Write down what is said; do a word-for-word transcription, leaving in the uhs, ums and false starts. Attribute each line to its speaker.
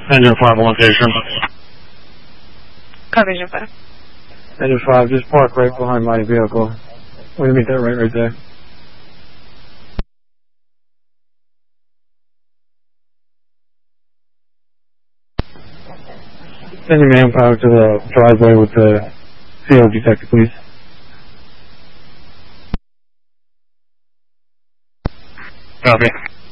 Speaker 1: Engine five location.
Speaker 2: Copy, Engine five.
Speaker 3: Engine five, just park right behind my vehicle. We're gonna meet that right right there. Send your manpower to the driveway with the C O detector, please.
Speaker 1: Copy.